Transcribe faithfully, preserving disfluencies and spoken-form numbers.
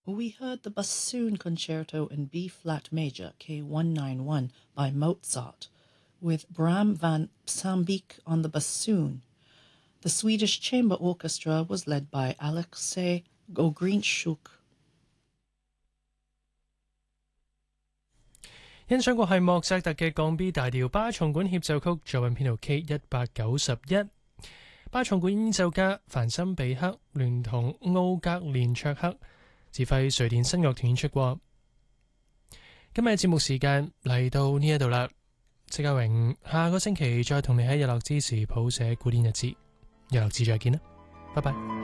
We heard the Bassoon Concerto in B-flat major, K one ninety-one, by Mozart, with Bram van Sambeek on the bassoon. The Swedish Chamber Orchestra was led by Alexei Ogrinchuk. 欣賞過係莫扎特嘅降 B 大調巴松管協奏曲，作品編號 K 一百九十一。巴松管演奏家凡森比克聯同奧格連卓克指揮瑞典新樂團演出過。今日節目時間嚟到呢一度啦，戚家榮下個星期再同你喺日落之時譜寫古典日誌，日落之再見啦，拜拜。